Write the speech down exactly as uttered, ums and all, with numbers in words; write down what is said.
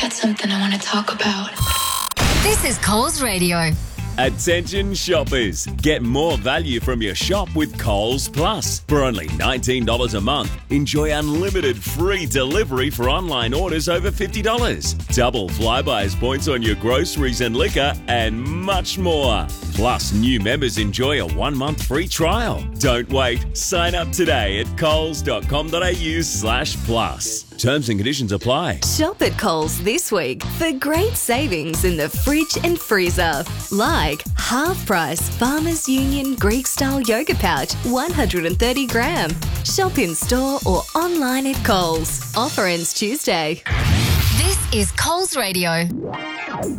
got something I want to talk about. This is Coles Radio. Attention shoppers, get more value from your shop with Coles Plus. For only nineteen dollars a month, enjoy unlimited free delivery for online orders over fifty dollars. Double Flybuys points on your groceries and liquor, and much more. Plus, new members enjoy a one-month free trial. Don't wait. Sign up today at coles.com.au slash plus. Terms and conditions apply. Shop at Coles this week for great savings in the fridge and freezer. Like half price Farmers Union Greek style yogurt pouch, one hundred thirty gram. Shop in store or online at Coles. Offer ends Tuesday. This is Coles Radio.